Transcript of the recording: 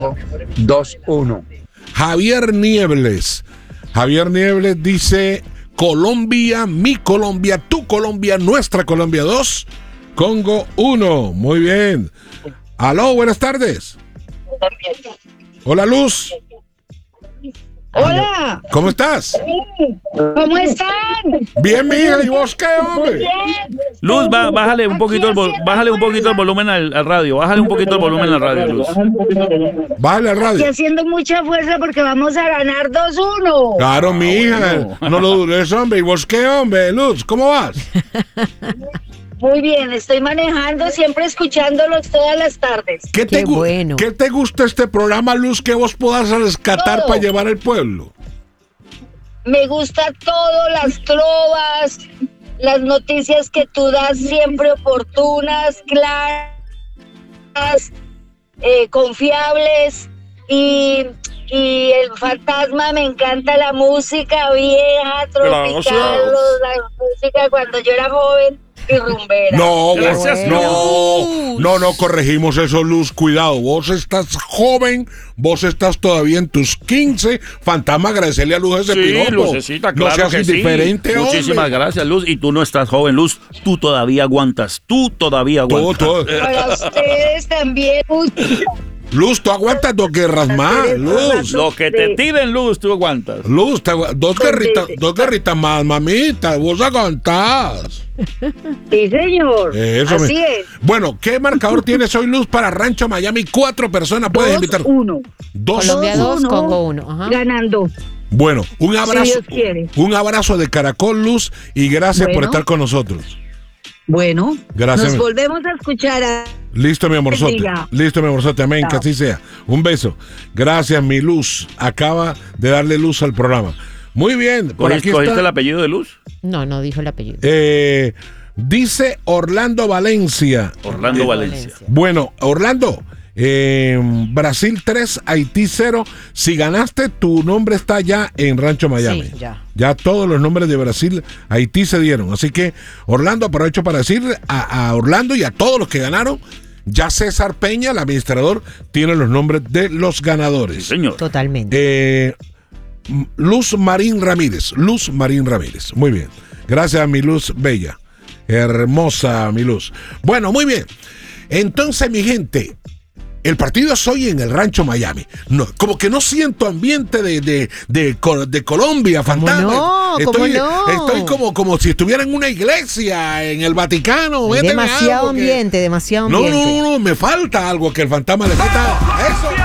2-1. Javier Niebles dice: Colombia, mi Colombia, tu Colombia, nuestra Colombia 2, Congo 1. Muy bien. Aló, buenas tardes. Hola, Luz. Hola. ¿Cómo estás? ¿Cómo están? Bien, mija. ¿Y vos qué, hombre? Luz, bájale un poquito el volumen al radio. Bájale un poquito el volumen al radio, Luz. Bájale al radio. Estoy haciendo mucha fuerza porque vamos a ganar 2-1. Claro, mija. No lo dudes, hombre. ¿Y vos qué, hombre? Luz, ¿cómo vas? Muy bien, estoy manejando, siempre escuchándolos todas las tardes. ¿Qué te gusta este programa, Luz, que vos puedas rescatar Todo. para llevar al pueblo? Me gusta todo, las trovas, las noticias que tú das siempre oportunas, claras, confiables y el fantasma, me encanta la música vieja, tropical, la música cuando yo era joven y rumbera. No, Gracias, no, corregimos eso, Luz, cuidado, vos estás joven, vos estás todavía en tus 15, fantasma, agradecerle a Luz ese piropo. Lucecita, claro, no seas que indiferente, sí. Muchísimas gracias, Luz, y tú no estás joven, Luz, tú todavía aguantas. Todo. Para ustedes también. Luz, tú aguantas 2 guerras más, Luz. Lo que te tiren, Luz, tú aguantas. Luz, dos guerritas más, mamita, vos aguantás. Sí, señor. Eso así es. Bueno, ¿qué marcador tienes hoy, Luz, para Rancho Miami? 4 personas puedes invitar. 2-1. 2. Colombia 2, 2-1. Congo 1. Ajá. Ganando. Bueno, un abrazo. Si Dios quiere. Un abrazo de Caracol, Luz, y gracias por estar con nosotros. Bueno, Gracias. nos volvemos a escuchar. Listo, mi amorzote. Bendiga. Listo, mi amorzote. Amén, que así sea. Un beso. Gracias, mi Luz. Acaba de darle luz al programa. Muy bien. Por aquí ¿Cogiste el está. apellido de Luz? No dijo el apellido. Dice Orlando Valencia. Orlando Valencia. Bueno, Orlando, Brasil 3, Haití 0. Si ganaste, tu nombre está ya en Rancho Miami. Sí, ya. Ya todos los nombres de Brasil, Haití se dieron. Así que, Orlando, aprovecho para decir a Orlando y a todos los que ganaron, ya César Peña, el administrador, tiene los nombres de los ganadores. Sí, señor. Totalmente. Luz Marín Ramírez. Muy bien. Gracias a mi Luz Bella. Hermosa mi Luz. Bueno, muy bien. Entonces, mi gente, el partido es hoy en el Rancho Miami. No, como que no siento ambiente de Colombia, fantasma. Estoy como si estuviera en una iglesia, en el Vaticano. Demasiado ambiente. No, me falta algo que el fantasma le falta. Eso.